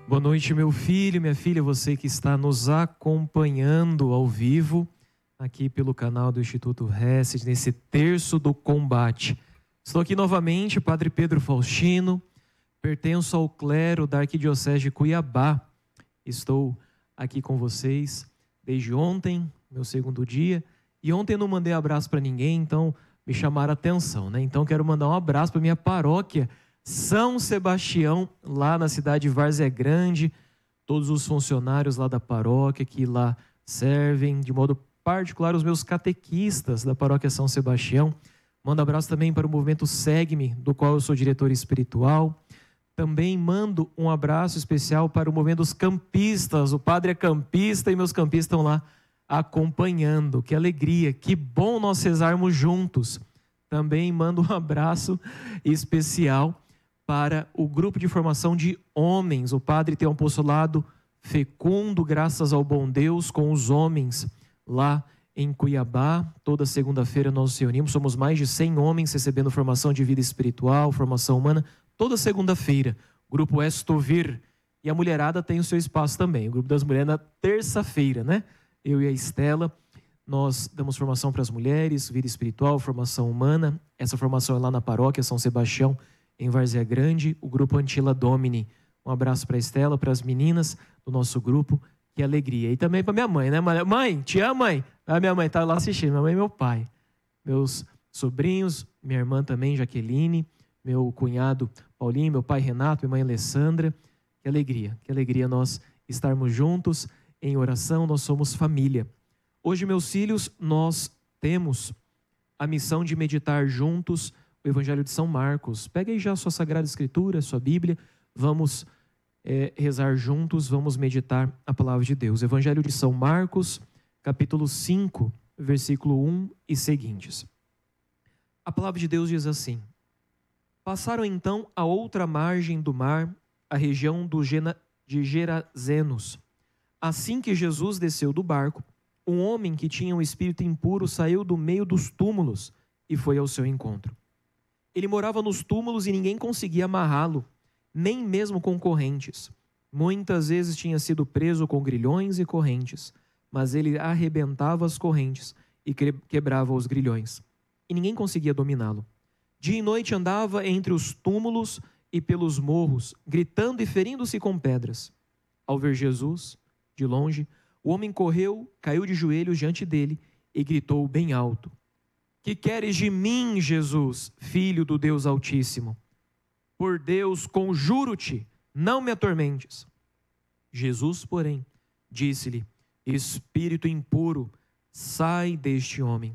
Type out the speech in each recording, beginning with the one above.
Boa noite, meu filho, minha filha, você que está nos acompanhando ao vivo aqui pelo canal do Instituto Hesed, nesse terço do combate. Estou aqui novamente, Padre Pedro Faustino, pertenço ao clero da Arquidiocese de Cuiabá. Estou aqui com vocês desde ontem, meu segundo dia, e ontem eu não mandei abraço para ninguém, então me chamaram a atenção, né? Então quero mandar um abraço para minha paróquia São Sebastião, lá na cidade de Várzea Grande, todos os funcionários lá da paróquia que lá servem, de modo particular os meus catequistas da paróquia São Sebastião. Mando abraço também para o movimento Segue-me, do qual eu sou diretor espiritual. Também mando um abraço especial para o movimento dos campistas, o padre é campista e meus campistas estão lá acompanhando. Que alegria, que bom nós rezarmos juntos. Também mando um abraço especial para o grupo de formação de homens. O padre tem um apostolado fecundo, graças ao bom Deus, com os homens lá em Cuiabá. Toda segunda-feira nós nos reunimos, somos mais de 100 homens recebendo formação de vida espiritual, formação humana, toda segunda-feira. O grupo Estovir. E a mulherada tem o seu espaço também. O grupo das mulheres na terça-feira, né? Eu e a Estela, nós damos formação para as mulheres, vida espiritual, formação humana. Essa formação é lá na paróquia São Sebastião, em Várzea Grande, o grupo Antila Domini. Um abraço para a Estela, para as meninas do nosso grupo, que alegria. E também para minha mãe, né? Mãe, te amo, mãe. A minha mãe está lá assistindo, minha mãe e meu pai. Meus sobrinhos, minha irmã também, Jaqueline, meu cunhado Paulinho, meu pai Renato, minha mãe Alessandra. Que alegria nós estarmos juntos em oração, nós somos família. Hoje, meus filhos, nós temos a missão de meditar juntos o Evangelho de São Marcos. Pega aí já a sua Sagrada Escritura, a sua Bíblia, vamos rezar juntos, vamos meditar a Palavra de Deus. Evangelho de São Marcos, capítulo 5, versículo 1 e seguintes. A Palavra de Deus diz assim: passaram então a outra margem do mar, a região de Gerazenos. Assim que Jesus desceu do barco, um homem que tinha um espírito impuro saiu do meio dos túmulos e foi ao seu encontro. Ele morava nos túmulos e ninguém conseguia amarrá-lo, nem mesmo com correntes. Muitas vezes tinha sido preso com grilhões e correntes, mas ele arrebentava as correntes e quebrava os grilhões, e ninguém conseguia dominá-lo. Dia e noite andava entre os túmulos e pelos morros, gritando e ferindo-se com pedras. Ao ver Jesus, de longe, o homem correu, caiu de joelhos diante dele e gritou bem alto: que queres de mim, Jesus, filho do Deus Altíssimo? Por Deus, conjuro-te, não me atormentes. Jesus, porém, disse-lhe: espírito impuro, sai deste homem.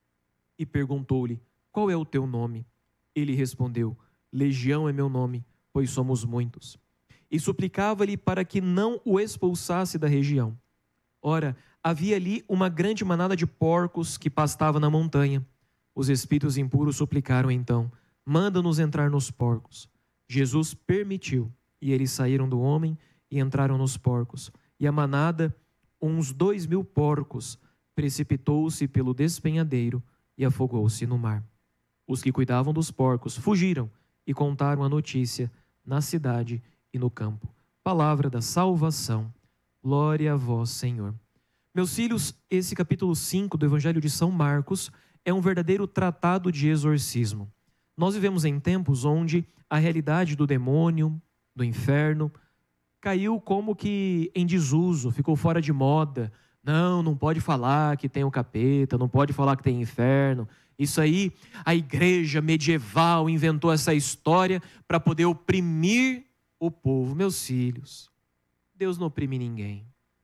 E perguntou-lhe: qual é o teu nome? Ele respondeu: Legião é meu nome, pois somos muitos. E suplicava-lhe para que não o expulsasse da região. Ora, havia ali uma grande manada de porcos que pastava na montanha. Os espíritos impuros suplicaram então: manda-nos entrar nos porcos. Jesus permitiu, e eles saíram do homem e entraram nos porcos. E a manada, uns 2.000 porcos, precipitou-se pelo despenhadeiro e afogou-se no mar. Os que cuidavam dos porcos fugiram e contaram a notícia na cidade e no campo. Palavra da salvação. Glória a vós, Senhor. Meus filhos, esse capítulo 5 do Evangelho de São Marcos é um verdadeiro tratado de exorcismo. Nós vivemos em tempos onde a realidade do demônio, do inferno, caiu como que em desuso, ficou fora de moda. Não pode falar que tem o capeta, não pode falar que tem inferno. Isso aí, a igreja medieval inventou essa história para poder oprimir o povo. Meus filhos, Deus não oprime ninguém.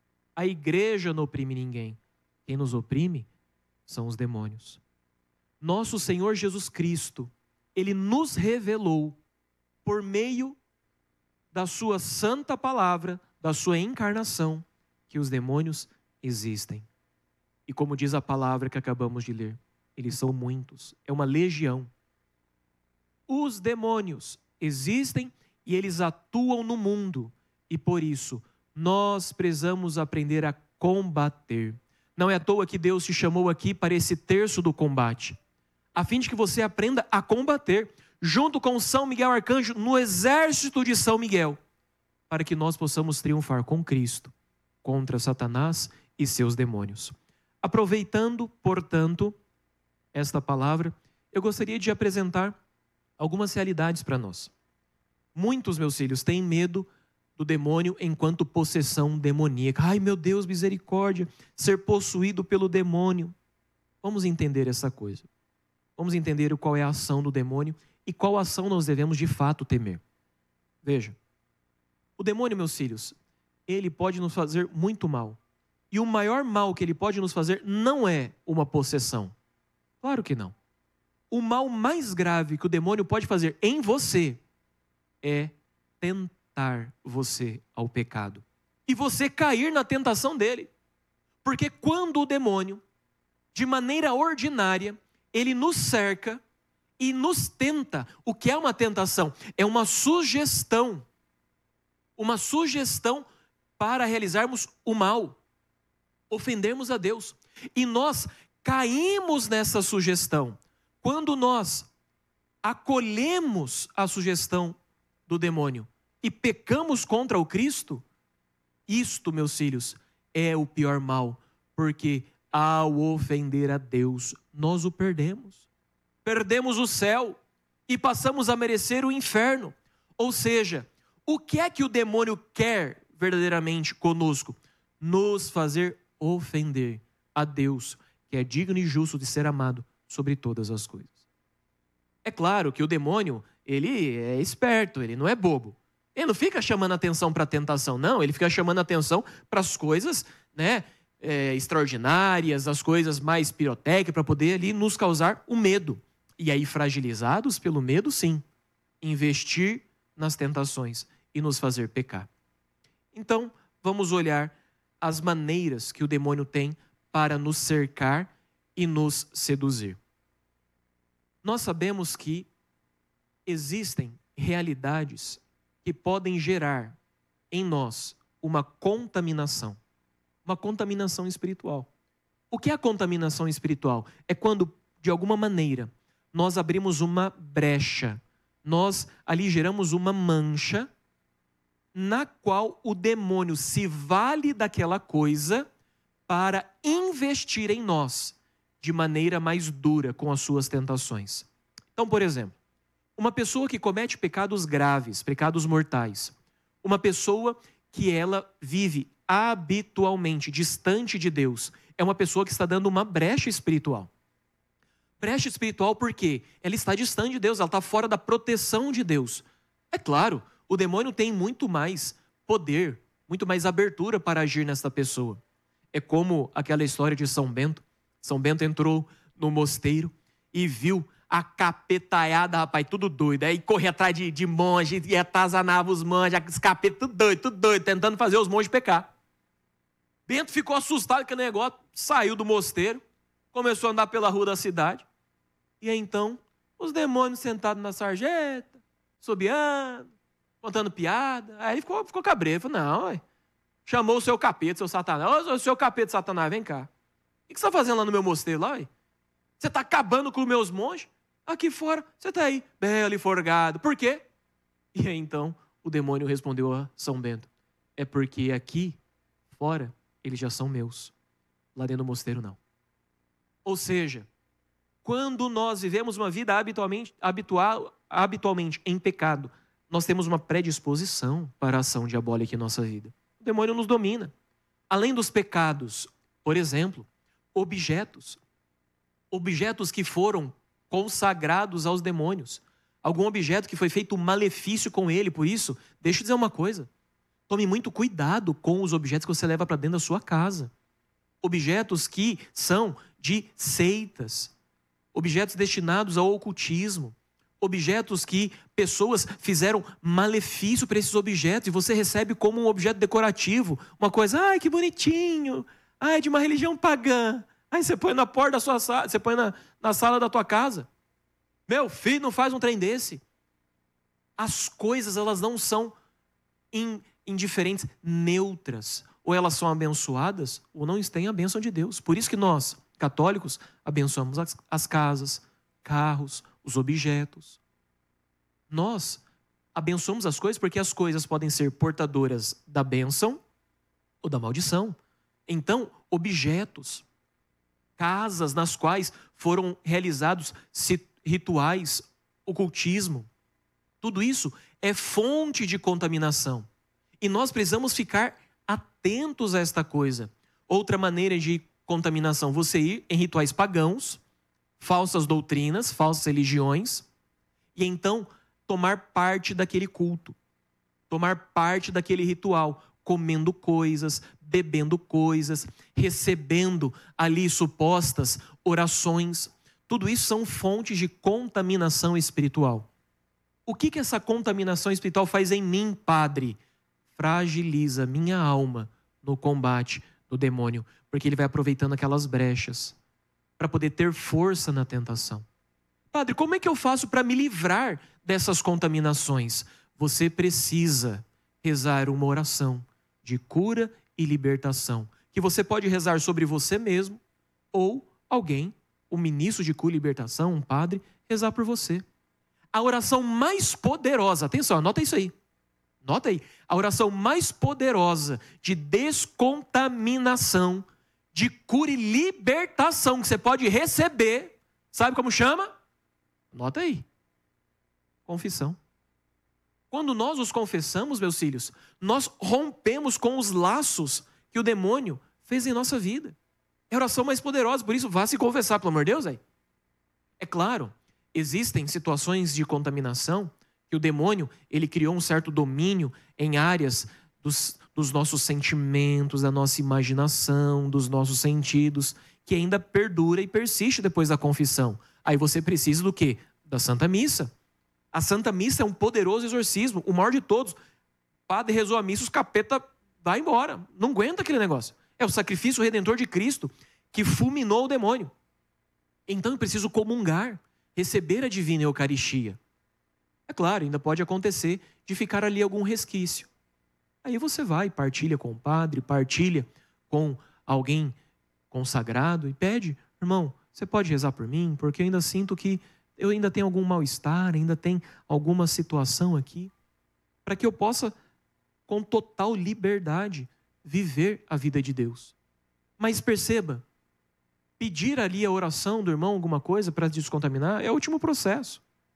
A igreja não oprime ninguém. Quem nos oprime são os demônios. Nosso Senhor Jesus Cristo, Ele nos revelou por meio da sua santa palavra, da sua encarnação, que os demônios existem. E como diz a palavra que acabamos de ler, eles são muitos, é uma legião. Os demônios existem e eles atuam no mundo, e por isso nós precisamos aprender a combater. Não é à toa que Deus te chamou aqui para esse terço do combate, a fim de que você aprenda a combater, junto com São Miguel Arcanjo, no exército de São Miguel, para que nós possamos triunfar com Cristo contra Satanás e seus demônios. Aproveitando, portanto, esta palavra, eu gostaria de apresentar algumas realidades para nós. Muitos, meus filhos, têm medo do demônio enquanto possessão demoníaca. Ai, meu Deus, misericórdia, ser possuído pelo demônio. Vamos entender essa coisa. Vamos entender qual é a ação do demônio e qual ação nós devemos de fato temer. Veja, o demônio, meus filhos, ele pode nos fazer muito mal. E o maior mal que ele pode nos fazer não é uma possessão. Claro que não. O mal mais grave que o demônio pode fazer em você é tentar você ao pecado. E você cair na tentação dele. Porque quando o demônio, de maneira ordinária, ele nos cerca e nos tenta. O que é uma tentação? É uma sugestão. Uma sugestão para realizarmos o mal. Ofendermos a Deus. E nós caímos nessa sugestão. Quando nós acolhemos a sugestão do demônio e pecamos contra o Cristo, isto, meus filhos, é o pior mal, porque ao ofender a Deus, nós o perdemos. Perdemos o céu e passamos a merecer o inferno. Ou seja, o que é que o demônio quer verdadeiramente conosco? Nos fazer ofender a Deus, que é digno e justo de ser amado sobre todas as coisas. É claro que o demônio, ele é esperto, ele não é bobo. Ele não fica chamando atenção para a tentação, não. Ele fica chamando atenção para as coisas, extraordinárias, as coisas mais pirotécnicas, para poder ali nos causar o medo. E aí, fragilizados pelo medo, sim, investir nas tentações e nos fazer pecar. Então, vamos olhar as maneiras que o demônio tem para nos cercar e nos seduzir. Nós sabemos que existem realidades que podem gerar em nós uma contaminação espiritual. O que é a contaminação espiritual? É quando, de alguma maneira, nós abrimos uma brecha, nós ali geramos uma mancha na qual o demônio se vale daquela coisa para investir em nós de maneira mais dura com as suas tentações. Então, por exemplo, uma pessoa que comete pecados graves, pecados mortais, uma pessoa que ela vive habitualmente distante de Deus, é uma pessoa que está dando uma brecha espiritual. Brecha espiritual porque ela está distante de Deus, ela está fora da proteção de Deus. É claro, o demônio tem muito mais poder, muito mais abertura para agir nessa pessoa. É como aquela história de São Bento. São Bento entrou no mosteiro e viu a capetaiada, rapaz, tudo doido. Aí corria atrás de monge e atazanava os monges, os capetas, tudo doido, tentando fazer os monges pecar. Bento ficou assustado com aquele negócio, saiu do mosteiro, começou a andar pela rua da cidade. E aí, então, os demônios sentados na sarjeta, subiando, contando piada. Aí ele ficou cabreiro, falou, não, ué. Chamou o seu capeta, seu Satanás. Ô, seu capeta, Satanás, vem cá. O que você está fazendo lá no meu mosteiro, lá, ué? Você está acabando com os meus monges? Aqui fora, você está aí, belo e forgado. Por quê? E aí, então, o demônio respondeu a São Bento. É porque aqui, fora, eles já são meus. Lá dentro do mosteiro, não. Ou seja, quando nós vivemos uma vida habitualmente em pecado, nós temos uma predisposição para a ação diabólica em nossa vida. O demônio nos domina. Além dos pecados, por exemplo, objetos que foram consagrados aos demônios. Algum objeto que foi feito um malefício com ele. Por isso, deixa eu dizer uma coisa. Tome muito cuidado com os objetos que você leva para dentro da sua casa. Objetos que são de seitas. Objetos destinados ao ocultismo. Objetos que pessoas fizeram malefício para esses objetos e você recebe como um objeto decorativo. Uma coisa, ai, que bonitinho. Ai, de uma religião pagã. Aí você põe na porta da sua sala, você põe na sala da tua casa. Meu filho, não faz um trem desse. As coisas, elas não são indiferentes, neutras. Ou elas são abençoadas, ou não têm a bênção de Deus. Por isso que nós, católicos, abençoamos as casas, carros, os objetos. Nós abençoamos as coisas porque as coisas podem ser portadoras da bênção ou da maldição. Então, objetos, casas nas quais foram realizados rituais, ocultismo, tudo isso é fonte de contaminação. E nós precisamos ficar atentos a esta coisa. Outra maneira de contaminação, você ir em rituais pagãos, falsas doutrinas, falsas religiões, e então tomar parte daquele culto, tomar parte daquele ritual, comendo coisas, bebendo coisas, recebendo ali supostas orações. Tudo isso são fontes de contaminação espiritual. O que essa contaminação espiritual faz em mim, padre? Fragiliza minha alma no combate do demônio, porque ele vai aproveitando aquelas brechas para poder ter força na tentação. Padre, como é que eu faço para me livrar dessas contaminações? Você precisa rezar uma oração de cura e libertação, que você pode rezar sobre você mesmo ou alguém, um ministro de cura e libertação, um padre, rezar por você. A oração mais poderosa, atenção, anota isso aí. Nota aí, a oração mais poderosa de descontaminação, de cura e libertação que você pode receber, sabe como chama? Nota aí. Confissão. Quando nós nos confessamos, meus filhos, nós rompemos com os laços que o demônio fez em nossa vida. É a oração mais poderosa, por isso vá se confessar, pelo amor de Deus, aí. É claro, existem situações de contaminação que o demônio, ele criou um certo domínio em áreas dos nossos sentimentos, da nossa imaginação, dos nossos sentidos, que ainda perdura e persiste depois da confissão. Aí você precisa do quê? Da Santa Missa. A Santa Missa é um poderoso exorcismo, o maior de todos. O padre rezou a missa, os capeta vai embora. Não aguenta aquele negócio. É o sacrifício redentor de Cristo que fulminou o demônio. Então eu preciso comungar, receber a divina Eucaristia. É claro, ainda pode acontecer de ficar ali algum resquício. Aí você vai, partilha com o padre, partilha com alguém consagrado e pede, irmão, você pode rezar por mim? Porque eu ainda sinto que eu ainda tenho algum mal-estar, ainda tem alguma situação aqui, para que eu possa, com total liberdade, viver a vida de Deus. Mas perceba, pedir ali a oração do irmão, alguma coisa para descontaminar, é o último processo.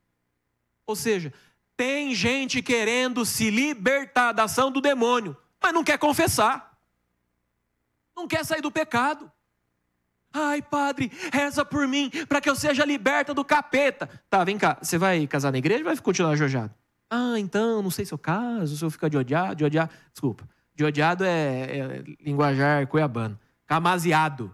Ou seja, tem gente querendo se libertar da ação do demônio, mas não quer confessar. Não quer sair do pecado. Ai, padre, reza por mim, para que eu seja liberta do capeta. Tá, vem cá, você vai casar na igreja ou vai continuar jojado? Ah, então, não sei se eu caso, se eu ficar de odiado. Desculpa, de odiado é linguajar cuiabano. Amaziado.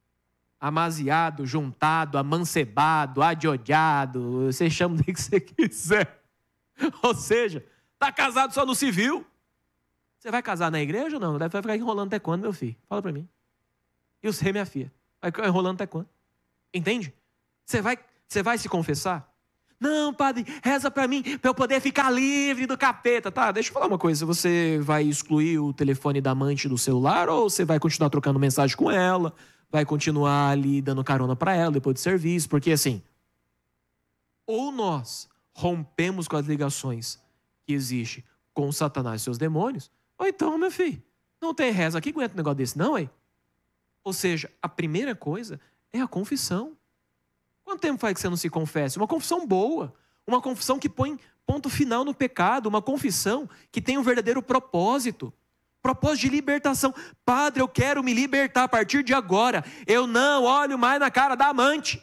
Amaziado, juntado, amancebado, adiodiado, você chama do que você quiser. Ou seja, tá casado só no civil. Você vai casar na igreja ou não? Vai ficar enrolando até quando, meu filho? Fala para mim. E você, minha filha? Vai ficar enrolando até quando? Entende? Você vai se confessar? Não, padre, reza para mim, para eu poder ficar livre do capeta. Tá, deixa eu falar uma coisa. Você vai excluir o telefone da amante do celular ou você vai continuar trocando mensagem com ela? Vai continuar ali dando carona para ela depois do serviço? Porque assim, ou nós rompemos com as ligações que existem com Satanás e seus demônios, ou então, meu filho, não tem reza aqui, aguenta um negócio desse não, hein? Ou seja, a primeira coisa é a confissão. Quanto tempo faz que você não se confessa? Uma confissão boa, uma confissão que põe ponto final no pecado, uma confissão que tem um verdadeiro propósito de libertação. Padre, eu quero me libertar a partir de agora. Eu não olho mais na cara da amante.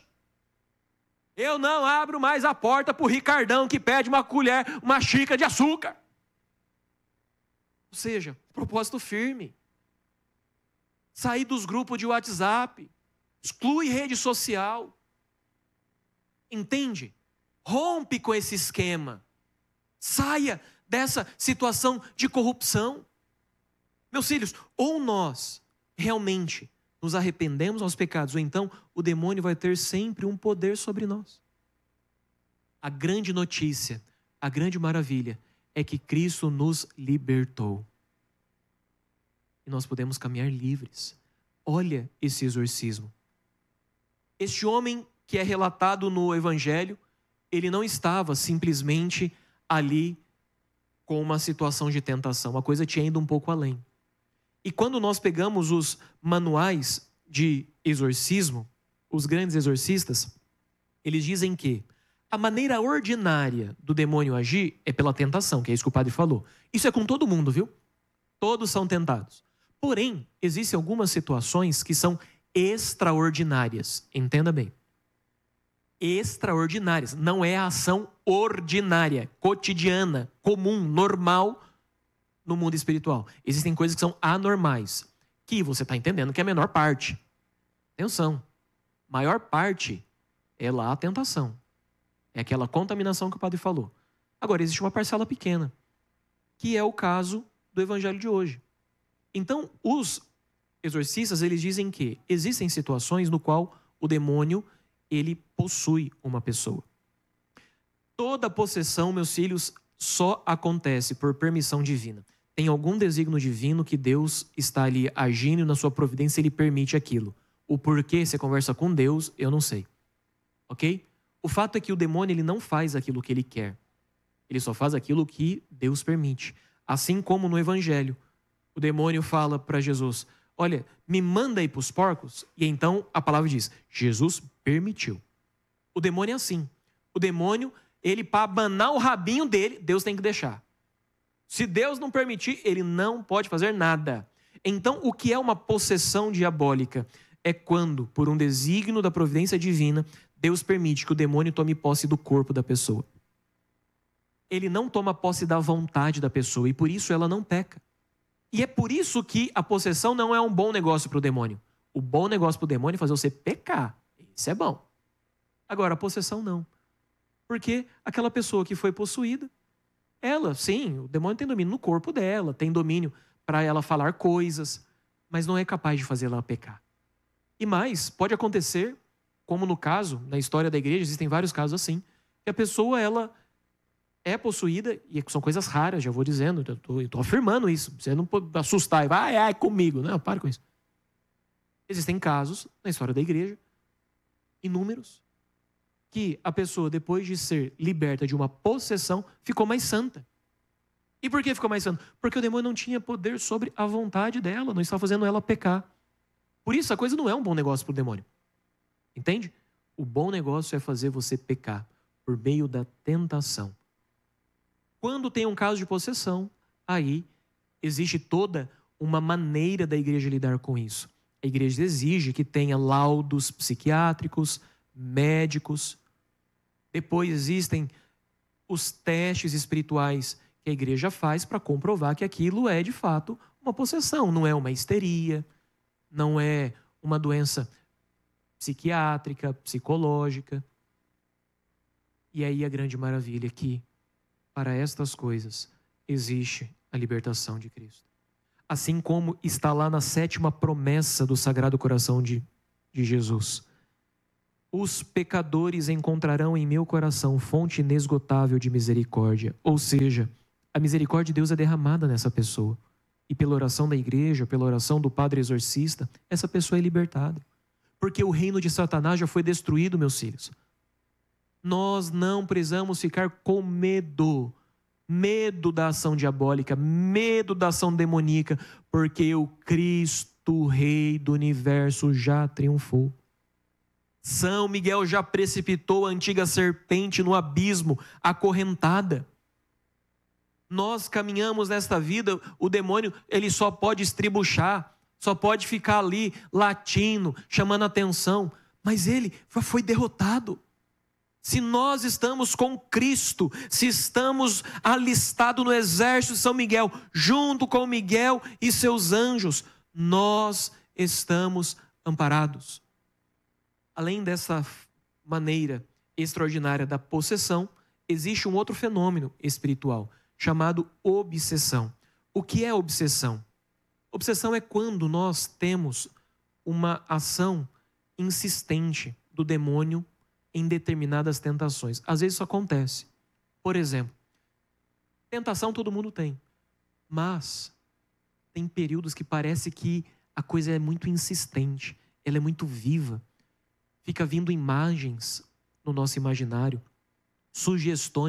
Eu não abro mais a porta para o Ricardão que pede uma colher, uma xícara de açúcar. Ou seja, propósito firme. Sair dos grupos de WhatsApp. Exclui rede social. Entende? Rompe com esse esquema. Saia dessa situação de corrupção. Meus filhos, ou nós realmente nos arrependemos aos pecados, ou então o demônio vai ter sempre um poder sobre nós. A grande notícia, a grande maravilha é que Cristo nos libertou. E nós podemos caminhar livres. Olha esse exorcismo. Este homem que é relatado no Evangelho, ele não estava simplesmente ali com uma situação de tentação. A coisa tinha ido um pouco além. E quando nós pegamos os manuais de exorcismo, os grandes exorcistas, eles dizem que a maneira ordinária do demônio agir é pela tentação, que é isso que o padre falou. Isso é com todo mundo, viu? Todos são tentados. Porém, existem algumas situações que são extraordinárias. Entenda bem. Extraordinárias. Não é a ação ordinária, cotidiana, comum, normal no mundo espiritual. Existem coisas que são anormais, que você está entendendo que é a menor parte. Atenção. Maior parte é lá a tentação. É aquela contaminação que o padre falou. Agora, existe uma parcela pequena, que é o caso do evangelho de hoje. Então, os exorcistas, eles dizem que existem situações no qual o demônio, ele possui uma pessoa. Toda possessão, meus filhos, só acontece por permissão divina. Tem algum desígnio divino que Deus está ali agindo na sua providência, ele permite aquilo. O porquê você conversa com Deus, eu não sei. Ok? O fato é que o demônio, ele não faz aquilo que ele quer. Ele só faz aquilo que Deus permite. Assim como no evangelho, o demônio fala para Jesus, olha, me manda aí para os porcos. E então a palavra diz, Jesus permitiu. O demônio é assim. O demônio, ele para abanar o rabinho dele, Deus tem que deixar. Se Deus não permitir, ele não pode fazer nada. Então, o que é uma possessão diabólica? É quando, por um desígnio da providência divina, Deus permite que o demônio tome posse do corpo da pessoa. Ele não toma posse da vontade da pessoa e por isso ela não peca. E é por isso que a possessão não é um bom negócio para o demônio. O bom negócio para o demônio é fazer você pecar. Isso é bom. Agora, a possessão não. Porque aquela pessoa que foi possuída, ela, sim, o demônio tem domínio no corpo dela, tem domínio para ela falar coisas, mas não é capaz de fazer ela pecar. E mais, pode acontecer, como no caso, na história da igreja, existem vários casos assim, que a pessoa, ela é possuída, e são coisas raras, já vou dizendo, eu estou afirmando isso, você não pode assustar e vai, ai, comigo, não, para com isso. Existem casos na história da igreja, inúmeros, que a pessoa, depois de ser liberta de uma possessão, ficou mais santa. E por que ficou mais santa? Porque o demônio não tinha poder sobre a vontade dela, não estava fazendo ela pecar. Por isso, a coisa não é um bom negócio para o demônio. Entende? O bom negócio é fazer você pecar por meio da tentação. Quando tem um caso de possessão, aí existe toda uma maneira da igreja lidar com isso. A igreja exige que tenha laudos psiquiátricos, médicos. Depois existem os testes espirituais que a igreja faz para comprovar que aquilo é, de fato, uma possessão. Não é uma histeria, não é uma doença psiquiátrica, psicológica. E aí a grande maravilha é que, para estas coisas, existe a libertação de Cristo. Assim como está lá na 7ª promessa do Sagrado Coração de Jesus. Os pecadores encontrarão em meu coração fonte inesgotável de misericórdia. Ou seja, a misericórdia de Deus é derramada nessa pessoa. E pela oração da igreja, pela oração do padre exorcista, essa pessoa é libertada. Porque o reino de Satanás já foi destruído, meus filhos. Nós não precisamos ficar com medo. Medo da ação diabólica, medo da ação demoníaca, porque o Cristo, Rei do Universo, já triunfou. São Miguel já precipitou a antiga serpente no abismo, acorrentada. Nós caminhamos nesta vida, o demônio, ele só pode estribuchar, só pode ficar ali latindo, chamando atenção, mas ele foi derrotado. Se nós estamos com Cristo, se estamos alistados no exército de São Miguel, junto com Miguel e seus anjos, nós estamos amparados. Além dessa maneira extraordinária da possessão, existe um outro fenômeno espiritual, chamado obsessão. O que é obsessão? Obsessão é quando nós temos uma ação insistente do demônio em determinadas tentações. Às vezes isso acontece. Por exemplo, tentação todo mundo tem, mas tem períodos que parece que a coisa é muito insistente, ela é muito viva. Fica vindo imagens no nosso imaginário, sugestões,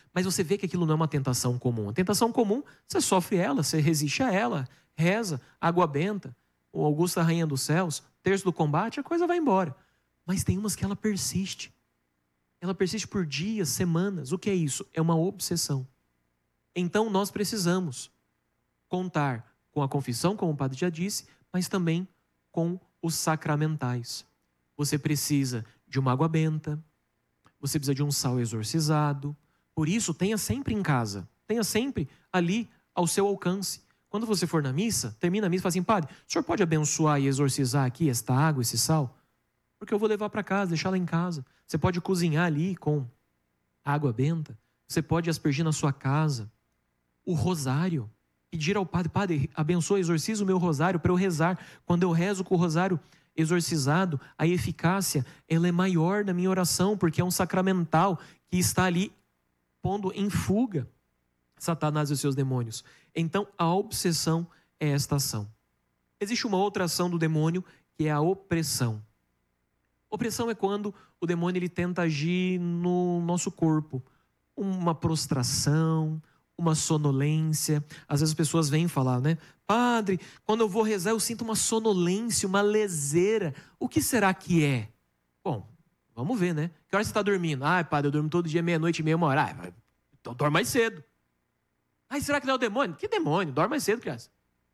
Mas você vê que aquilo não é uma tentação comum. A tentação comum, você sofre ela, você resiste a ela, reza, água benta, o Augusta Rainha dos Céus, terço do combate, a coisa vai embora. Mas tem umas que ela persiste. Ela persiste por dias, semanas. O que é isso? É uma obsessão. Então nós precisamos contar com a confissão, como o padre já disse, mas também com os sacramentais. Você precisa de uma água benta, você precisa de um sal exorcizado. Por isso, tenha sempre em casa, tenha sempre ali ao seu alcance. Quando você for na missa, termina a missa e fala assim: padre, o senhor pode abençoar e exorcizar aqui esta água, esse sal? Porque eu vou levar para casa, deixar lá em casa. Você pode cozinhar ali com água benta, você pode aspergir na sua casa. O rosário, pedir ao padre: padre, abençoa, exorciza o meu rosário para eu rezar. Quando eu rezo com o rosário exorcizado, a eficácia ela é maior na minha oração, porque é um sacramental que está ali pondo em fuga Satanás e os seus demônios. Então, a obsessão é esta ação. Existe uma outra ação do demônio, que é a opressão. Opressão é quando o demônio ele tenta agir no nosso corpo. Uma prostração, uma sonolência. Às vezes as pessoas vêm falar, né? Padre, quando eu vou rezar eu sinto uma sonolência, uma leseira. O que será que é? Bom, vamos ver, né? Que hora você está dormindo? Ah, padre, eu durmo todo dia, meia-noite e meia, 1 hora. Ah, então dorme mais cedo. Ah, será que não é o demônio? Que demônio? Dorme mais cedo, criança.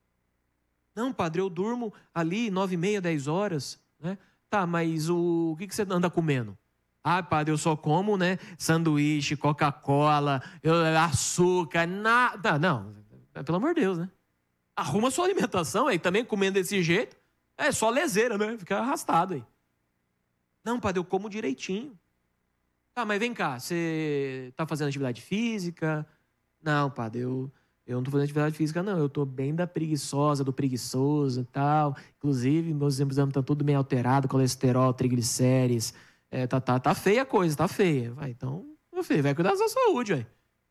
Não, padre, eu durmo ali 9h30, 10 horas, né? Tá, mas o que você anda comendo? Ah, padre, eu só como, né, sanduíche, Coca-Cola, açúcar, nada. Não, pelo amor de Deus, né? Arruma a sua alimentação aí, também comendo desse jeito, é só leseira, né? Fica arrastado aí. Não, padre, eu como direitinho. Tá, mas vem cá, você tá fazendo atividade física? Não, padre, eu não tô fazendo atividade física, não. Eu tô bem da preguiçosa, do preguiçoso e tal. Inclusive, meus exames estão tudo meio alterado, colesterol, triglicérides. Tá feia a coisa, tá feia. Vai, então, meu filho, vai cuidar da sua saúde, velho.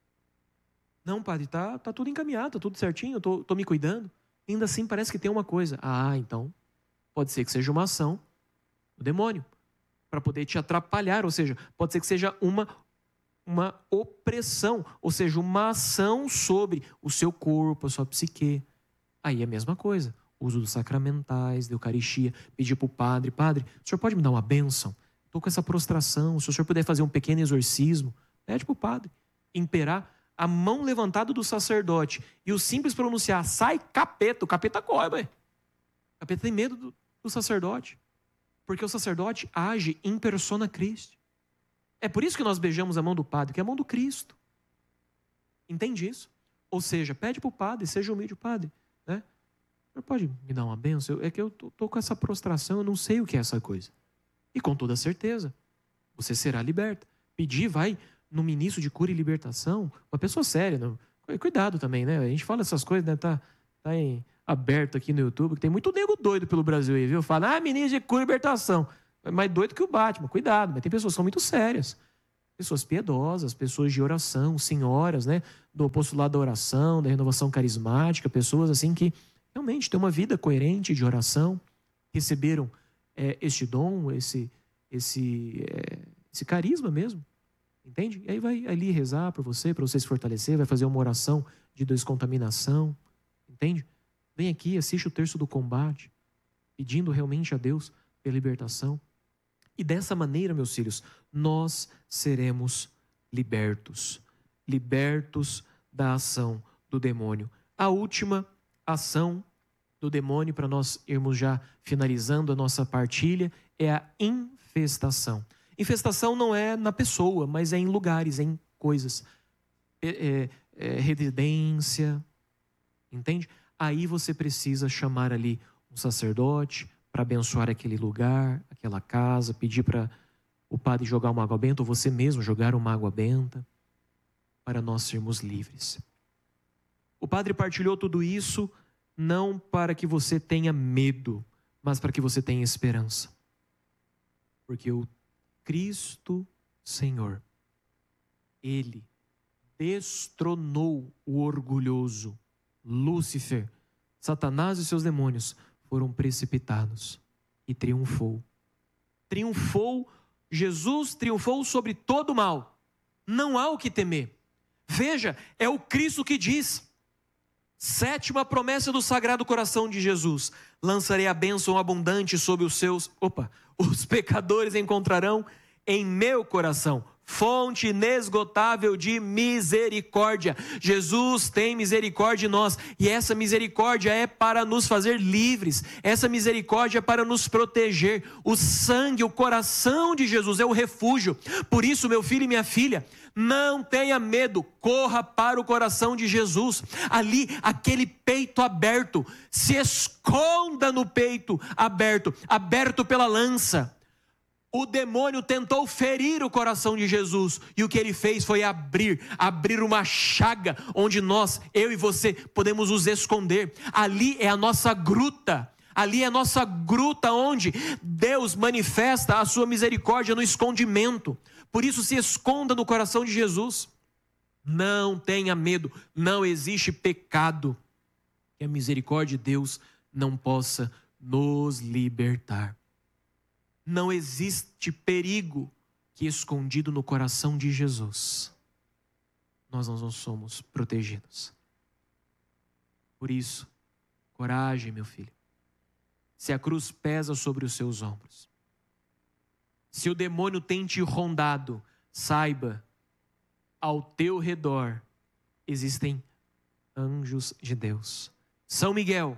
Não, padre, tá tudo encaminhado, tá tudo certinho, eu tô me cuidando. Ainda assim, parece que tem uma coisa. Ah, então, pode ser que seja uma ação do demônio, para poder te atrapalhar, ou seja, pode ser que seja uma opressão, ou seja, uma ação sobre o seu corpo, a sua psique. Aí é a mesma coisa, uso dos sacramentais, da Eucaristia, pedir para o padre: padre, o senhor pode me dar uma bênção? Estou com essa prostração, se o senhor puder fazer um pequeno exorcismo, pede para o padre, imperar a mão levantada do sacerdote e o simples pronunciar: sai capeta, o capeta corre, velho. O capeta tem medo do sacerdote, porque o sacerdote age in persona Christi. É por isso que nós beijamos a mão do padre, que é a mão do Cristo. Entende isso? Ou seja, pede para o padre, seja humilde, padre, né? O senhor pode me dar uma bênção? É que eu estou com essa prostração, eu não sei o que é essa coisa. E com toda certeza, você será liberta. Pedir, vai no ministro de cura e libertação, uma pessoa séria. Não? Cuidado também, né? A gente fala essas coisas, né? Tá aberto aqui no YouTube, que tem muito nego doido pelo Brasil aí, viu? Fala, ministro de cura e libertação. É mais doido que o Batman, cuidado, mas tem pessoas que são muito sérias, pessoas piedosas, pessoas de oração, senhoras, né, do apostolado da oração, da renovação carismática, pessoas assim que realmente têm uma vida coerente de oração, receberam este dom, esse carisma mesmo, entende? E aí vai ali rezar para você se fortalecer, vai fazer uma oração de descontaminação, entende? Vem aqui, assiste o terço do combate, pedindo realmente a Deus pela libertação. E dessa maneira, meus filhos, nós seremos libertos. Libertos da ação do demônio. A última ação do demônio, para nós irmos já finalizando a nossa partilha, é a infestação. Infestação não é na pessoa, mas é em lugares, em coisas. Residência, entende? Aí você precisa chamar ali um sacerdote para abençoar aquele lugar, aquela casa, pedir para o padre jogar uma água benta, ou você mesmo jogar uma água benta, para nós sermos livres. O padre partilhou tudo isso não para que você tenha medo, mas para que você tenha esperança. Porque o Cristo Senhor, Ele destronou o orgulhoso Lúcifer. Satanás e seus demônios foram precipitados e triunfou. Jesus triunfou sobre todo o mal. Não há o que temer. Veja, é o Cristo que diz. Sétima promessa do Sagrado Coração de Jesus: lançarei a bênção abundante sobre os pecadores encontrarão em meu coração fonte inesgotável de misericórdia. Jesus tem misericórdia de nós, e essa misericórdia é para nos fazer livres, essa misericórdia é para nos proteger. O sangue, o coração de Jesus é o refúgio. Por isso, meu filho e minha filha, não tenha medo, corra para o coração de Jesus. Ali, aquele peito aberto, se esconda no peito aberto pela lança. O demônio tentou ferir o coração de Jesus, e o que ele fez foi abrir uma chaga, onde eu e você, podemos nos esconder. Ali é a nossa gruta, onde Deus manifesta a sua misericórdia no escondimento. Por isso, se esconda no coração de Jesus. Não tenha medo, não existe pecado que a misericórdia de Deus não possa nos libertar. Não existe perigo que, escondido no coração de Jesus, nós não somos protegidos. Por isso, coragem, meu filho. Se a cruz pesa sobre os seus ombros, se o demônio tem te rondado, saiba, ao teu redor existem anjos de Deus. São Miguel,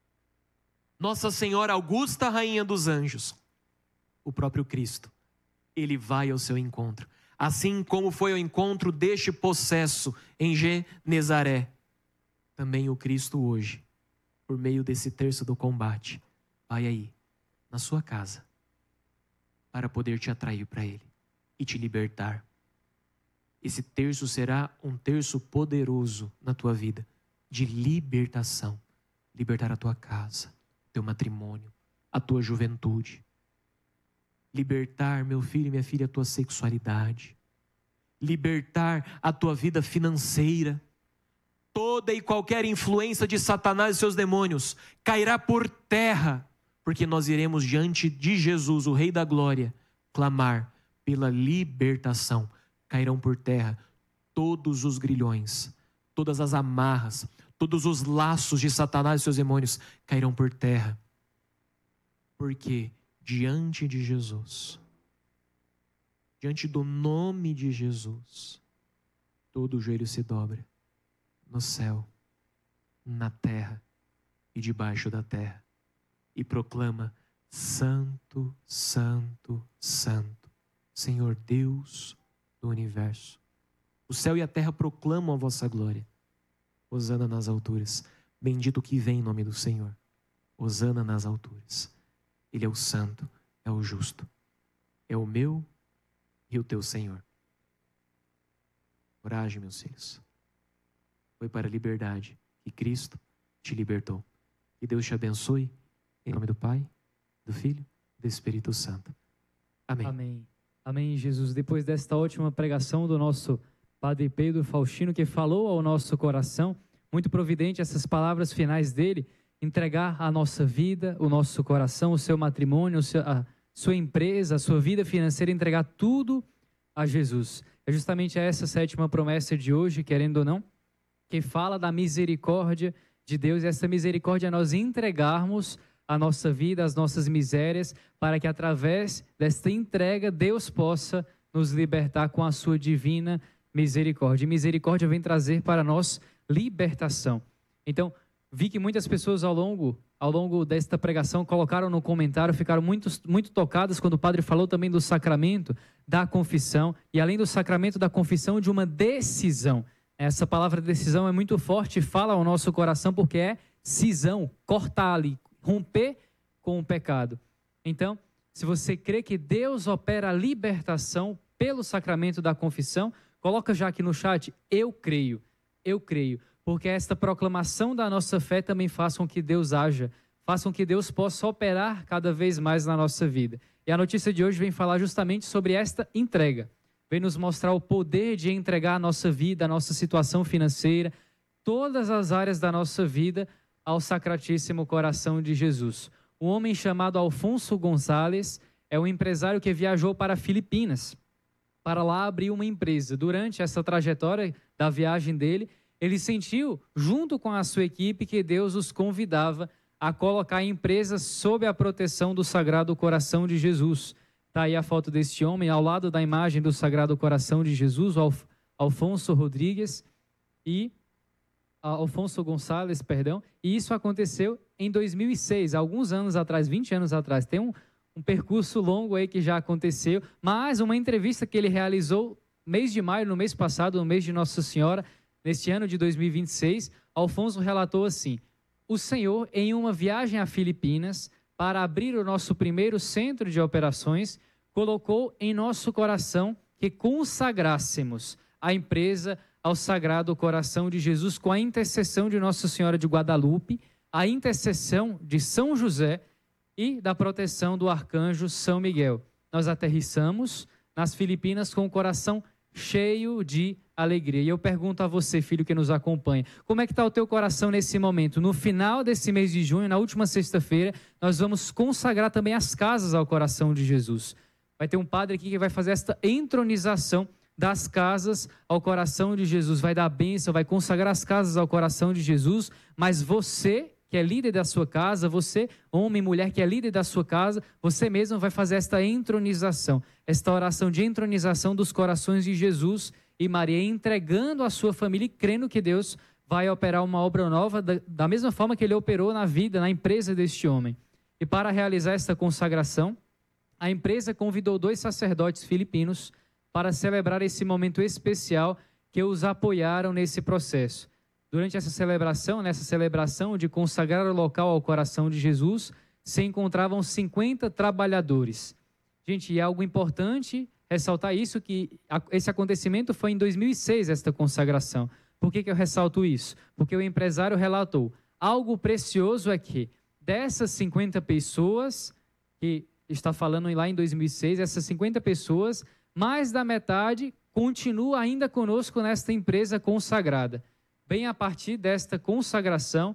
Nossa Senhora Augusta, Rainha dos Anjos, o próprio Cristo, ele vai ao seu encontro. Assim como foi ao encontro deste possesso em Genezaré, também o Cristo hoje, por meio desse terço do combate, vai aí, na sua casa, para poder te atrair para Ele e te libertar. Esse terço será um terço poderoso na tua vida, de libertação. Libertar a tua casa, teu matrimônio, a tua juventude. Libertar, meu filho e minha filha, a tua sexualidade. Libertar a tua vida financeira. Toda e qualquer influência de Satanás e seus demônios cairá por terra, porque nós iremos diante de Jesus, o Rei da Glória, clamar pela libertação. Cairão por terra todos os grilhões, todas as amarras, todos os laços de Satanás e seus demônios cairão por terra. Porque diante de Jesus, diante do nome de Jesus, todo o joelho se dobra, no céu, na terra e debaixo da terra, e proclama: Santo, Santo, Santo, Senhor Deus do universo. O céu e a terra proclamam a vossa glória. Hosana nas alturas. Bendito que vem em nome do Senhor. Hosana nas alturas. Ele é o santo, é o justo. É o meu e o teu Senhor. Coragem, meus filhos. Foi para a liberdade que Cristo te libertou. Que Deus te abençoe. Em nome do Pai, do Filho e do Espírito Santo. Amém. Amém. Amém, Jesus. Depois desta última pregação do nosso Padre Pedro Faustino, que falou ao nosso coração, muito providente essas palavras finais dele, entregar a nossa vida, o nosso coração, o seu matrimônio, a sua empresa, a sua vida financeira, entregar tudo a Jesus. É justamente essa sétima promessa de hoje, querendo ou não, que fala da misericórdia de Deus, e essa misericórdia é nós entregarmos a nossa vida, as nossas misérias, para que através desta entrega Deus possa nos libertar com a sua divina misericórdia. E misericórdia vem trazer para nós libertação. Então, vi que muitas pessoas ao longo desta pregação colocaram no comentário, ficaram muito tocadas quando o padre falou também do sacramento da confissão, e além do sacramento da confissão, de uma decisão. Essa palavra decisão é muito forte e fala ao nosso coração, porque é cisão, cortar ali, romper com o pecado. Então, se você crê que Deus opera a libertação pelo sacramento da confissão, coloca já aqui no chat: eu creio, porque esta proclamação da nossa fé também faz com que Deus haja, faz com que Deus possa operar cada vez mais na nossa vida. E a notícia de hoje vem falar justamente sobre esta entrega, vem nos mostrar o poder de entregar a nossa vida, a nossa situação financeira, todas as áreas da nossa vida ao Sacratíssimo Coração de Jesus. Um homem chamado Alfonso Gonzalez é um empresário que viajou para Filipinas para lá abrir uma empresa. Durante essa trajetória da viagem dele, ele sentiu, junto com a sua equipe, que Deus os convidava a colocar a empresa sob a proteção do Sagrado Coração de Jesus. Está aí a foto deste homem, ao lado da imagem do Sagrado Coração de Jesus, o Alfonso Rodrigues e Alfonso Gonçalves, perdão. E isso aconteceu em 2006, alguns anos atrás, 20 anos atrás. Tem um percurso longo aí que já aconteceu, mas uma entrevista que ele realizou mês de maio, no mês passado, no mês de Nossa Senhora, neste ano de 2026, Alfonso relatou assim: o Senhor, em uma viagem a Filipinas, para abrir o nosso primeiro centro de operações, colocou em nosso coração que consagrássemos a empresa ao Sagrado Coração de Jesus com a intercessão de Nossa Senhora de Guadalupe, a intercessão de São José e da proteção do arcanjo São Miguel. Nós aterrissamos nas Filipinas com o coração cheio de alegria. E eu pergunto a você, filho que nos acompanha, como é que está o teu coração nesse momento? No final desse mês de junho, na última sexta-feira, nós vamos consagrar também as casas ao coração de Jesus. Vai ter um padre aqui que vai fazer esta entronização das casas ao coração de Jesus. Vai dar a bênção, vai consagrar as casas ao coração de Jesus, mas você que é líder da sua casa, você, homem e mulher que é líder da sua casa, você mesmo vai fazer esta entronização, esta oração de entronização dos corações de Jesus e Maria, entregando a sua família e crendo que Deus vai operar uma obra nova da mesma forma que ele operou na vida, na empresa deste homem. E para realizar esta consagração, a empresa convidou 2 sacerdotes filipinos para celebrar esse momento especial que os apoiaram nesse processo. Durante essa celebração, nessa celebração de consagrar o local ao coração de Jesus, se encontravam 50 trabalhadores. Gente, e é algo importante ressaltar isso, que esse acontecimento foi em 2006, esta consagração. Por que eu ressalto isso? Porque o empresário relatou, algo precioso é que dessas 50 pessoas, que está falando lá em 2006, essas 50 pessoas, mais da metade continua ainda conosco nesta empresa consagrada. Bem a partir desta consagração,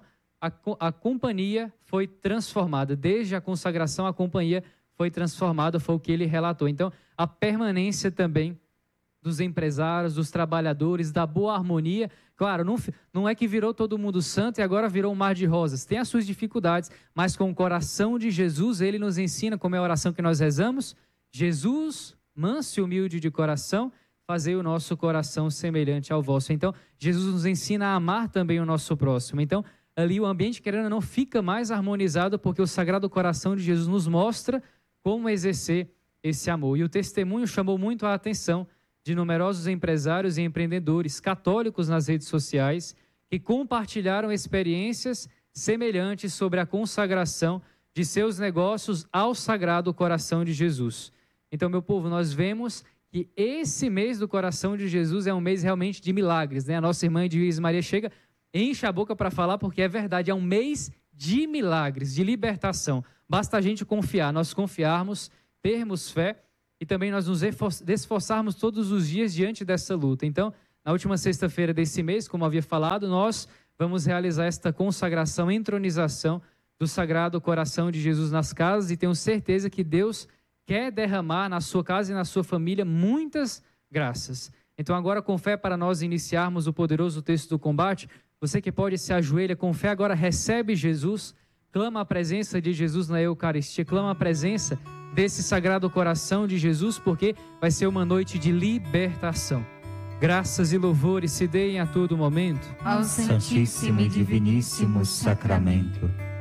a companhia foi transformada. Desde a consagração, a companhia foi transformada, foi o que ele relatou. Então, a permanência também dos empresários, dos trabalhadores, da boa harmonia. Claro, não é que virou todo mundo santo e agora virou um mar de rosas. Tem as suas dificuldades, mas com o coração de Jesus, ele nos ensina, como é a oração que nós rezamos, Jesus, manso e humilde de coração, fazer o nosso coração semelhante ao vosso. Então, Jesus nos ensina a amar também o nosso próximo. Então, ali o ambiente, querendo ou não, fica mais harmonizado, porque o Sagrado Coração de Jesus nos mostra como exercer esse amor. E o testemunho chamou muito a atenção de numerosos empresários e empreendedores católicos nas redes sociais que compartilharam experiências semelhantes sobre a consagração de seus negócios ao Sagrado Coração de Jesus. Então, meu povo, nós vemos que esse mês do coração de Jesus é um mês realmente de milagres, né? A nossa irmã Edvise Maria chega, enche a boca para falar, porque é verdade, é um mês de milagres, de libertação. Basta a gente confiar, nós confiarmos, termos fé e também nós nos esforçarmos todos os dias diante dessa luta. Então, na última sexta-feira desse mês, como havia falado, nós vamos realizar esta consagração, entronização do Sagrado Coração de Jesus nas casas, e tenho certeza que Deus quer derramar na sua casa e na sua família muitas graças. Então agora, com fé, para nós iniciarmos o poderoso texto do combate, você que pode se ajoelha com fé, agora recebe Jesus, clama a presença de Jesus na Eucaristia, clama a presença desse Sagrado Coração de Jesus, porque vai ser uma noite de libertação. Graças e louvores se deem a todo momento ao Santíssimo e Diviníssimo Sacramento.